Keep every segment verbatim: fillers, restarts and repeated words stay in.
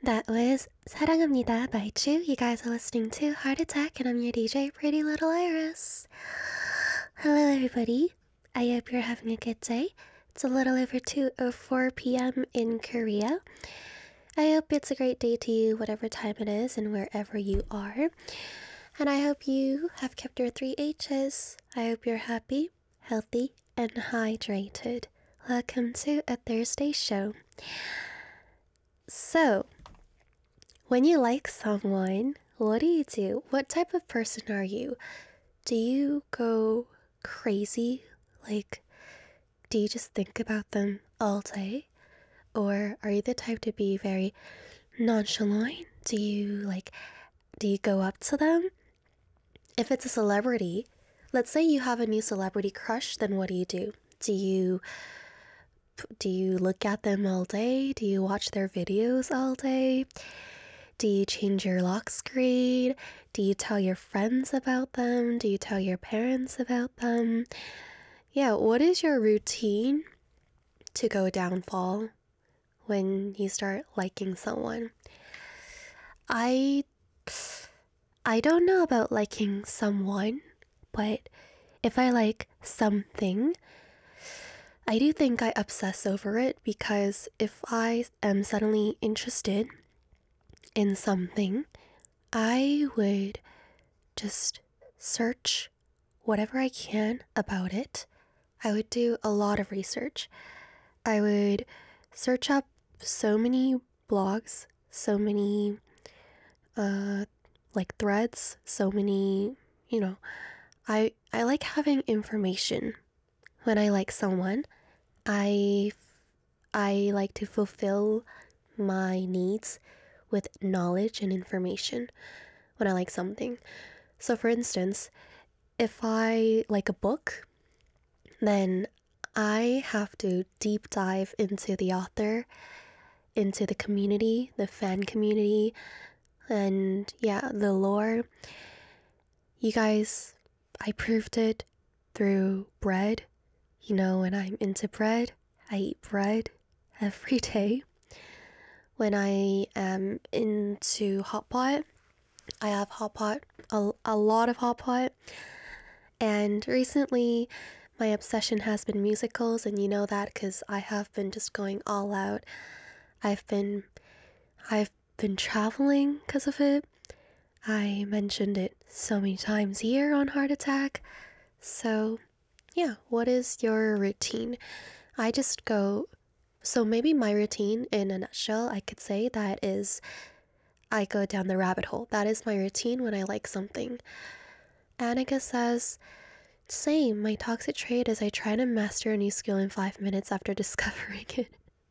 That was 사랑합니다 by Chu. You guys are listening to Heart Attack, and I'm your D J, Pretty Little Iris. Hello, everybody. I hope you're having a good day. It's a little over two oh four p m in Korea. I hope it's a great day to you, whatever time it is, and wherever you are. And I hope you have kept your three H's. I hope you're happy, healthy, and hydrated. Welcome to a Thursday show. So, when you like someone, what do you do? What type of person are you? Do you go crazy? Like, do you just think about them all day? Or are you the type to be very nonchalant? Do you, like, do you go up to them? If it's a celebrity, let's say you have a new celebrity crush, then what do you do? Do you do you look at them all day? Do you watch their videos all day? Do you change your lock screen? Do you tell your friends about them? Do you tell your parents about them? Yeah, what is your routine to go downfall when you start liking someone? I I don't know about liking someone, but if I like something, I do think I obsess over it, because if I am suddenly interested in something, I would just search whatever I can about it. I would do a lot of research. I would search up so many blogs, so many uh like threads, so many, you know, I I like having information. When I like someone, I I like to fulfill my needs with knowledge and information when I like something. So for instance, if I like a book, then I have to deep dive into the author, into the community, the fan community, and yeah, the lore. You guys, I proved it through bread. You know, when I'm into bread, I eat bread every day. When I am into hot pot, I have hot pot, a, a lot of hot pot. And recently, my obsession has been musicals, and you know that because I have been just going all out. I've been, I've been traveling because of it. I mentioned it so many times here on Heart Attack. So, yeah, what is your routine? I just go, so maybe my routine in a nutshell, I could say that is, I go down the rabbit hole. That is my routine when I like something. Annika says, same, my toxic trait is I try to master a new skill in five minutes after discovering it.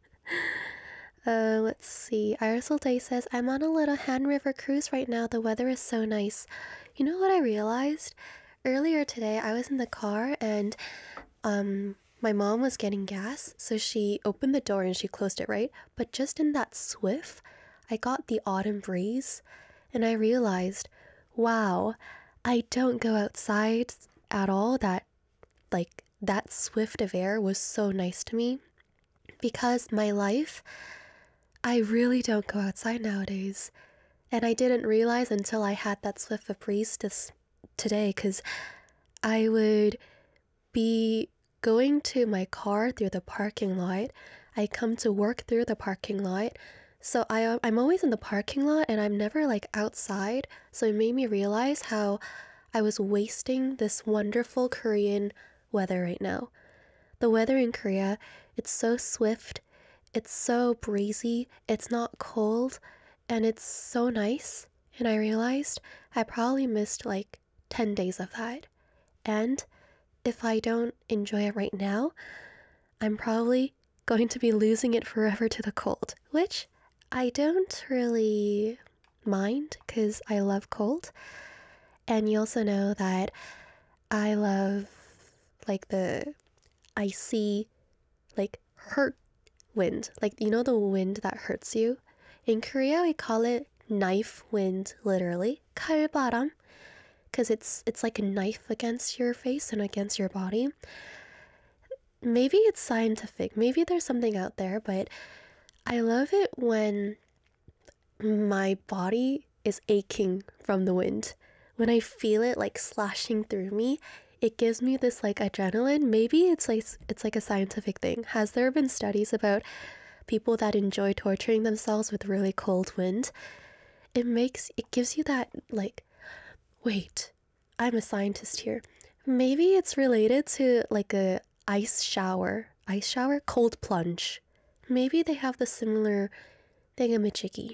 uh, let's see, Irisol Day says, I'm on a little Han River cruise right now. The weather is so nice. You know what I realized? Earlier today, I was in the car and um, my mom was getting gas, so she opened the door and she closed it, right? But just in that swift, I got the autumn breeze and I realized, wow, I don't go outside at all. That, like, that swift of air was so nice to me, because my life, I really don't go outside nowadays. And I didn't realize until I had that swift of breeze this today, because I would be going to my car through the parking lot. I come to work through the parking lot. So I, I'm always in the parking lot and I'm never like outside. So it made me realize how I was wasting this wonderful Korean weather right now. The weather in Korea, it's so swift, it's so breezy, it's not cold, and it's so nice. And I realized I probably missed like ten days of that. And if I don't enjoy it right now, I'm probably going to be losing it forever to the cold, which I don't really mind because I love cold. And you also know that I love like the icy, like hurt wind. Like, you know, the wind that hurts you? In Korea, we call it knife wind, literally. 칼바람. Because it's it's like a knife against your face and against your body. Maybe it's scientific, maybe there's something out there, but I love it when my body is aching from the wind. When I feel it like slashing through me, it gives me this like adrenaline. Maybe it's like it's like a scientific thing. Has there been studies about people that enjoy torturing themselves with really cold wind? It makes it gives you that like, wait, I'm a scientist here. Maybe it's related to like a ice shower, ice shower, cold plunge. Maybe they have the similar thingamajiggy.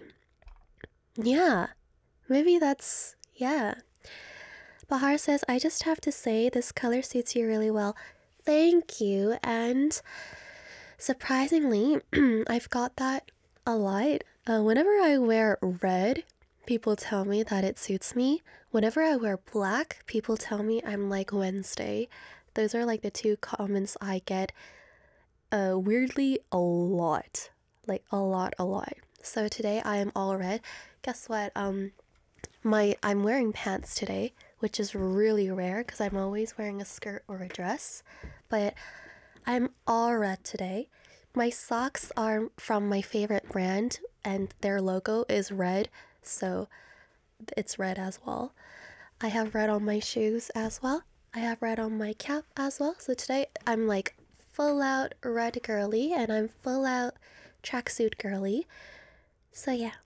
Yeah, maybe that's, yeah. Bahar says, I just have to say this color suits you really well. Thank you. And surprisingly, I've got that a lot. Uh, whenever I wear red, people tell me that it suits me. Whenever I wear black, people tell me I'm like Wednesday. Those are like the two comments I get uh, weirdly a lot. Like a lot, a lot. So today I am all red. Guess what? Um, my I'm wearing pants today, which is really rare because I'm always wearing a skirt or a dress. But I'm all red today. My socks are from my favorite brand, and their logo is red, so it's red as well. I have red on my shoes as well. I have red on my cap as well. So today I'm like full out red girly, and I'm full out tracksuit girly. So yeah.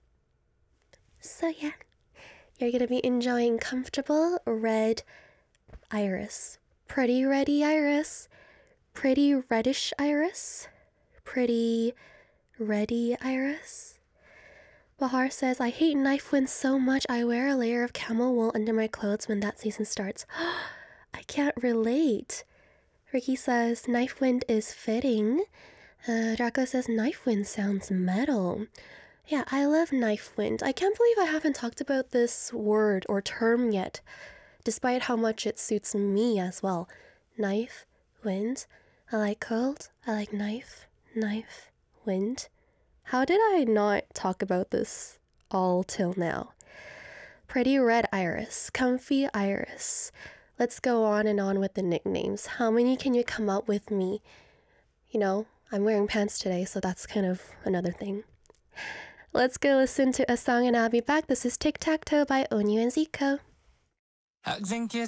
So yeah. You're gonna be enjoying comfortable red iris. Pretty reddy iris. Pretty reddish iris. Pretty reddy iris. Bahar says, I hate knife wind so much I wear a layer of camel wool under my clothes when that season starts. I can't relate. Ricky says, knife wind is fitting. Uh, Draco says, knife wind sounds metal. Yeah, I love knife wind. I can't believe I haven't talked about this word or term yet, despite how much it suits me as well. Knife, wind. I like cold. I like knife, knife, wind. How did I not talk about this all till now? Pretty red iris, comfy iris. Let's go on and on with the nicknames. How many can you come up with me? You know, I'm wearing pants today, so that's kind of another thing. Let's go listen to a song and I'll be back. This is Tic Tac Toe by Onyu and Zico.